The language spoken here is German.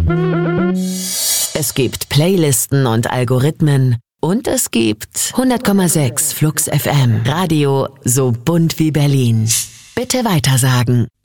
Es gibt Playlisten und Algorithmen und es gibt 100,6 Flux FM. Radio so bunt wie Berlin. Bitte weitersagen.